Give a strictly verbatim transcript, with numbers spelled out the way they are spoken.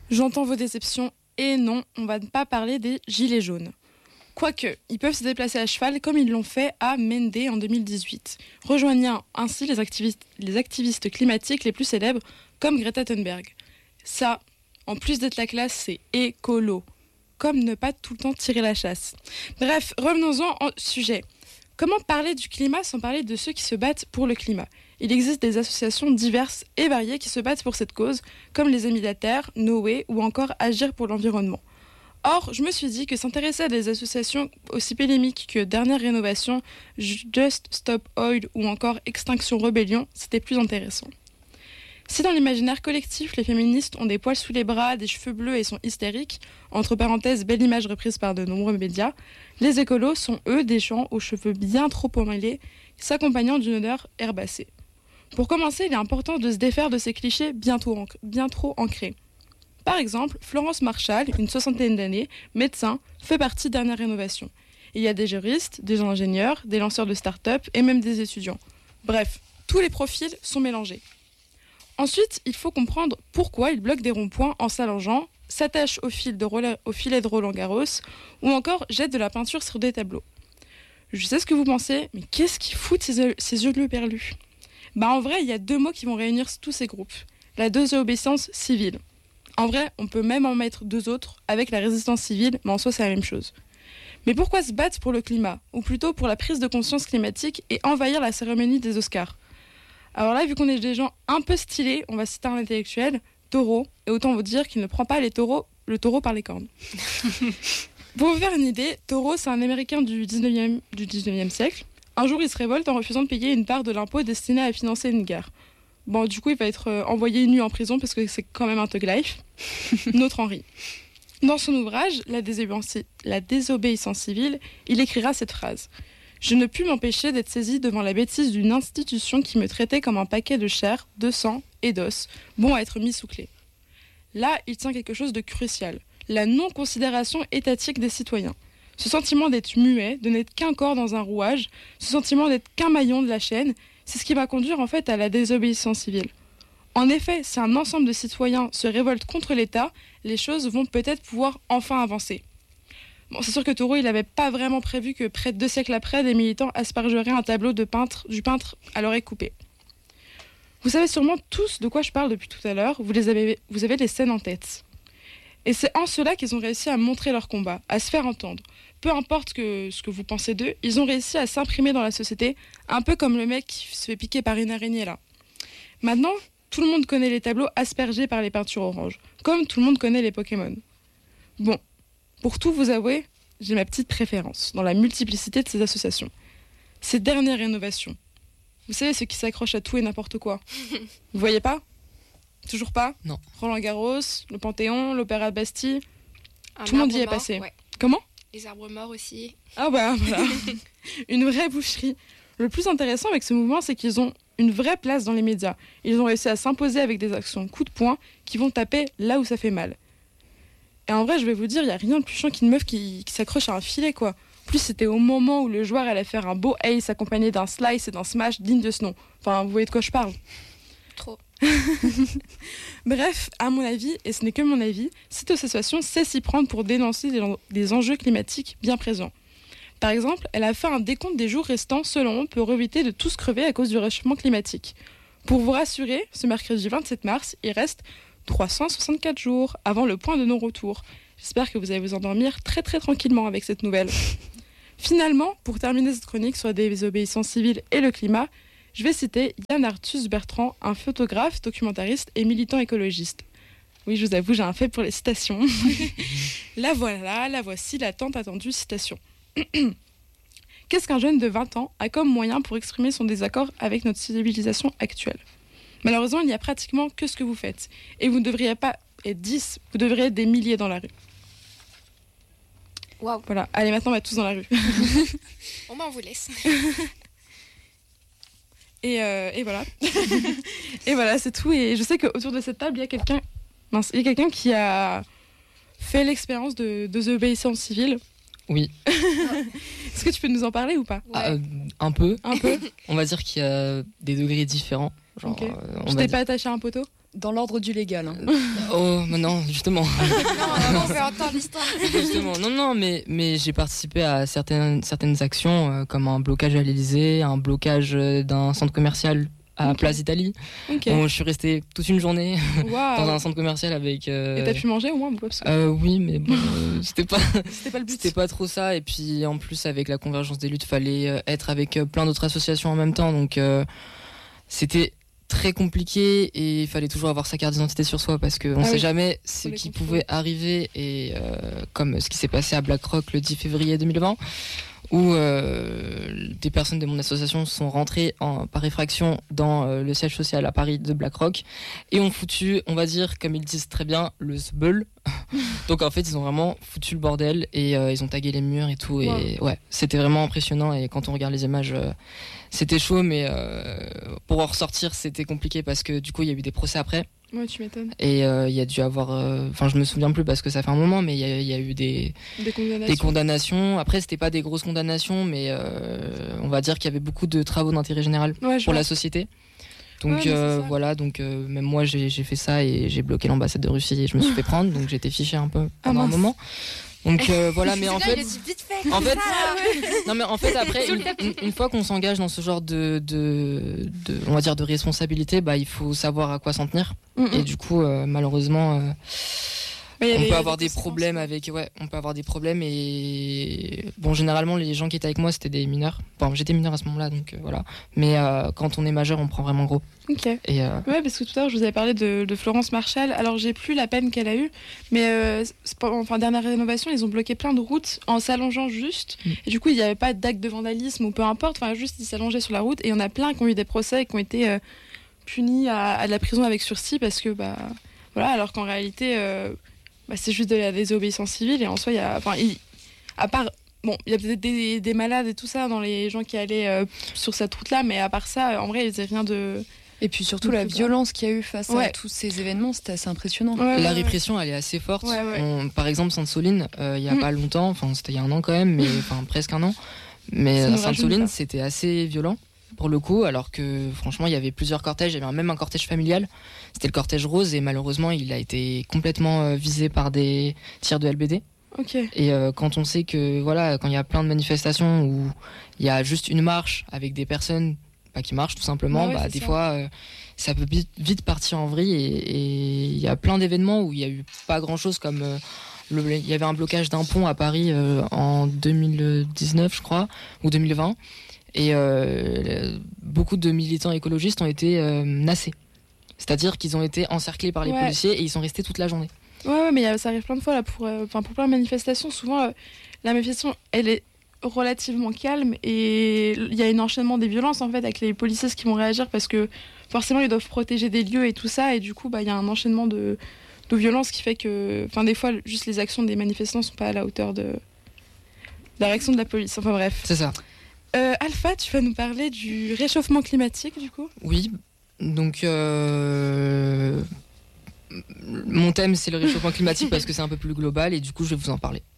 J'entends vos déceptions et non, on va pas parler des gilets jaunes. Quoique, ils peuvent se déplacer à cheval comme ils l'ont fait à Mende en deux mille dix-huit, rejoignant ainsi les activistes, les activistes climatiques les plus célèbres comme Greta Thunberg. Ça, en plus d'être la classe, c'est écolo. Comme ne pas tout le temps tirer la chasse. Bref, revenons-en au sujet. Comment parler du climat sans parler de ceux qui se battent pour le climat ? Il existe des associations diverses et variées qui se battent pour cette cause, comme les Amis de la Terre, Noé ou encore Agir pour l'environnement. Or, je me suis dit que s'intéresser à des associations aussi polémiques que Dernière Rénovation, Just Stop Oil ou encore Extinction Rebellion, c'était plus intéressant. Si dans l'imaginaire collectif, les féministes ont des poils sous les bras, des cheveux bleus et sont hystériques, entre parenthèses, belle image reprise par de nombreux médias, les écolos sont eux des gens aux cheveux bien trop emmêlés, s'accompagnant d'une odeur herbacée. Pour commencer, il est important de se défaire de ces clichés bien trop, ancr- bien trop ancrés. Par exemple, Florence Marshall, une soixantaine d'années, médecin, fait partie de Dernière Rénovation. Il y a des juristes, des ingénieurs, des lanceurs de start-up et même des étudiants. Bref, tous les profils sont mélangés. Ensuite, il faut comprendre pourquoi ils bloquent des ronds-points en s'allongeant, s'attachent au, fil de Roland- au filet de Roland Garros ou encore jettent de la peinture sur des tableaux. Je sais ce que vous pensez, mais qu'est-ce qu'ils foutent ces, ces yeux bleus perlus ? Bah en vrai, il y a deux mots qui vont réunir tous ces groupes. La désobéissance civile. En vrai, on peut même en mettre deux autres avec la résistance civile, mais en soi, c'est la même chose. Mais pourquoi se battre pour le climat ? Ou plutôt pour la prise de conscience climatique et envahir la cérémonie des Oscars ? Alors là, vu qu'on est des gens un peu stylés, on va citer un intellectuel, Taureau, et autant vous dire qu'il ne prend pas les taureaux, le taureau par les cornes. Pour vous faire une idée, Taureau, c'est un Américain du dix-neuvième, du dix-neuvième siècle. Un jour, il se révolte en refusant de payer une part de l'impôt destiné à financer une guerre. Bon, du coup, il va être euh, envoyé nu en prison parce que c'est quand même un thug life. Notre Henri. Dans son ouvrage, La désobéissance, la désobéissance civile, il écrira cette phrase. « Je ne pus m'empêcher d'être saisi devant la bêtise d'une institution qui me traitait comme un paquet de chair, de sang et d'os, bon à être mis sous clé. » Là, il tient quelque chose de crucial. La non-considération étatique des citoyens. Ce sentiment d'être muet, de n'être qu'un corps dans un rouage, ce sentiment d'être qu'un maillon de la chaîne, c'est ce qui va conduire en fait à la désobéissance civile. En effet, si un ensemble de citoyens se révolte contre l'État, les choses vont peut-être pouvoir enfin avancer. Bon, c'est sûr que Taureau, il n'avait pas vraiment prévu que près de deux siècles après, des militants aspergeraient un tableau de peintre, du peintre à l'oreille coupée. Vous savez sûrement tous de quoi je parle depuis tout à l'heure, vous, les avez, vous avez les scènes en tête. Et c'est en cela qu'ils ont réussi à montrer leur combat, à se faire entendre. Peu importe que, ce que vous pensez d'eux, ils ont réussi à s'imprimer dans la société, un peu comme le mec qui se fait piquer par une araignée là. Maintenant, tout le monde connaît les tableaux aspergés par les peintures oranges, comme tout le monde connaît les Pokémon. Bon, pour tout vous avouer, j'ai ma petite préférence dans la multiplicité de ces associations. Ces dernières rénovations. Vous savez, ceux qui s'accrochent à tout et n'importe quoi. Vous voyez pas ? Toujours pas ? Non. Roland Garros, le Panthéon, l'Opéra de Bastille. Un Tout le monde y est arbre mort, passé. ouais. Comment ? Les arbres morts aussi. Ah bah voilà. Une vraie boucherie. Le plus intéressant avec ce mouvement, c'est qu'ils ont une vraie place dans les médias. Ils ont réussi à s'imposer avec des actions coup de poing qui vont taper là où ça fait mal. Et en vrai, je vais vous dire, il n'y a rien de plus chiant qu'une meuf qui, qui s'accroche à un filet, quoi. En plus, c'était au moment où le joueur allait faire un beau ace accompagné d'un slice et d'un smash digne de ce nom. Enfin, vous voyez de quoi je parle. Trop. Bref, à mon avis, et ce n'est que mon avis, cette association sait s'y prendre pour dénoncer des, des enjeux climatiques bien présents. Par exemple, elle a fait un décompte des jours restants selon eux pour éviter de tous crever à cause du réchauffement climatique. Pour vous rassurer, ce mercredi vingt-sept mars, il reste trois cent soixante-quatre jours avant le point de non-retour. J'espère que vous allez vous endormir très très tranquillement avec cette nouvelle. Finalement, pour terminer cette chronique sur la désobéissance civile et le climat, je vais citer Yann Arthus Bertrand, un photographe, documentariste et militant écologiste. Oui, je vous avoue, j'ai un fait pour les citations. La voilà, la voici, la tant attendue citation. Qu'est-ce qu'un jeune de vingt ans a comme moyen pour exprimer son désaccord avec notre civilisation actuelle ? Malheureusement, il n'y a pratiquement que ce que vous faites. Et vous ne devriez pas être dix, vous devriez être des milliers dans la rue. Waouh. Voilà, allez, maintenant on va tous dans la rue. Bon bah on vous laisse. Et, euh, et voilà. Et voilà, c'est tout. Et je sais qu'autour de cette table, il y a quelqu'un, mince, il y a quelqu'un qui a fait l'expérience de, de désobéissance civile. Oui. Est-ce que tu peux nous en parler ou pas ? Ouais. Ah, euh, un peu. Un peu. On va dire qu'il y a des degrés différents. Genre, Ok. euh, on Tu va t'es dire- pas attaché à un poteau ? dans l'ordre du légal. Hein. Oh, mais non, justement. Non, non, on veut entendre l'histoire. Justement, non, non, mais, mais j'ai participé à certaines, certaines actions, euh, comme un blocage à l'Élysée, un blocage euh, d'un centre commercial à Ok. Place d'Italie. Ok. Bon, je suis restée toute une journée dans Waouh. un centre commercial avec... euh, Et t'as pu manger au moins ou pas parce que euh, oui, mais bon, euh, c'était pas, c'était pas le but. c'était pas trop ça. Et puis en plus, avec la convergence des luttes, fallait euh, être avec euh, plein d'autres associations en même temps. Donc euh, c'était très compliqué et il fallait toujours avoir sa carte d'identité sur soi parce qu'on Ah sait oui. jamais ce les qui contrôles. pouvait arriver. Et euh, comme ce qui s'est passé à BlackRock le dix février deux mille vingt, où euh, des personnes de mon association sont rentrées en, par effraction dans euh, le siège social à Paris de BlackRock et ont foutu, on va dire, comme ils disent très bien, le sbeul. Donc en fait, ils ont vraiment foutu le bordel et euh, ils ont tagué les murs et tout. Et Wow. ouais, c'était vraiment impressionnant. Et quand on regarde les images, euh, c'était chaud, mais euh, pour en ressortir, c'était compliqué parce que du coup, il y a eu des procès après. Ouais, tu m'étonnes. Et euh, il y a dû avoir. Enfin, je me souviens plus parce que ça fait un moment, mais il y, a- il y a eu des, Des condamnations. des condamnations. Après, c'était pas des grosses condamnations, mais euh, on va dire qu'il y avait beaucoup de travaux d'intérêt général Ouais, je pour vois. la société. Donc Ouais, mais c'est euh, ça. voilà, donc euh, même moi j'ai j'ai fait ça et j'ai bloqué l'ambassade de Russie et je me suis fait prendre, donc j'étais fiché un peu pendant un mince. moment. Donc euh, voilà, mais en C'est fait, bien, il a dit vite fait. en c'est fait, ça. non mais en fait après, Sous le une, tapis. une- une fois qu'on s'engage dans ce genre de, de, de, on va dire de responsabilité, bah il faut savoir à quoi s'en tenir. Mm, mm. Et du coup, euh, malheureusement. euh, Mais il y on avait- peut avoir des conséquences, problèmes ouais. avec, ouais, on peut avoir des problèmes et bon, généralement les gens qui étaient avec moi c'était des mineurs. Bon, j'étais mineur à ce moment-là, donc euh, voilà. Mais euh, quand on est majeur, on prend vraiment gros. Ok. Et euh, Ouais, parce que tout à l'heure, je vous avais parlé de, de Florence Marshall. Alors, j'ai plus la peine qu'elle a eue, mais euh, c'est pas- enfin, dernière rénovation, ils ont bloqué plein de routes en s'allongeant juste. Mm. Et du coup, il n'y avait pas d'acte de vandalisme ou peu importe. Enfin, juste, ils s'allongeaient sur la route. Et il y en a plein qui ont eu des procès et qui ont été euh, punis à, à de la prison avec sursis parce que, bah, voilà, alors qu'en réalité, euh, bah, c'est juste de la désobéissance civile. Et en soi, il y a, enfin, il- à part. Bon, il y a peut-être des, des malades et tout ça dans les gens qui allaient euh, sur cette route-là, mais à part ça, en vrai, ils faisaient rien de. Et puis surtout Donc, la c'est ça. violence qu'il y a eu face à Ouais. tous ces événements, c'était assez impressionnant. Ouais, la ouais, répression, elle est assez forte. Ouais, ouais. On- par exemple, Sainte-Soline, euh, il y a Mm. pas longtemps, enfin c'était il y a un an quand même, mais enfin presque un an. Mais Ça à nous rajeunit Sainte-Soline, pas. c'était assez violent pour le coup, alors que franchement, il y avait plusieurs cortèges. Il y avait même un cortège familial. C'était le cortège rose et malheureusement, il a été complètement euh, visé par des tirs de L B D. Ok. Et euh, quand on sait que voilà, quand il y a plein de manifestations où il y a juste une marche avec des personnes pas qui marchent tout simplement, Bah ouais, bah, c'est des ça. fois euh, ça peut vite, vite partir en vrille et et il y a plein d'événements où il y a eu pas grand chose comme euh, le- il y avait un blocage d'un pont à Paris euh, en deux mille dix-neuf je crois ou deux mille vingt et euh, beaucoup de militants écologistes ont été euh, nassés. C'est-à-dire qu'ils ont été encerclés par les Ouais. policiers et ils sont restés toute la journée. Ouais, ouais, mais il y a- ça arrive plein de fois là pour, euh, enfin, pour plein de manifestations. Souvent, euh, la manifestation, elle est relativement calme et il y a un enchaînement des violences en fait avec les policiers qui vont réagir parce que forcément ils doivent protéger des lieux et tout ça et du coup bah il y a un enchaînement de, de violences qui fait que, enfin des fois juste les actions des manifestants sont pas à la hauteur de, de la réaction de la police. Enfin bref. C'est ça. Euh, Alpha, tu vas nous parler du réchauffement climatique du coup. Oui, donc euh, mon thème c'est le réchauffement climatique parce que c'est un peu plus global et du coup je vais vous en parler.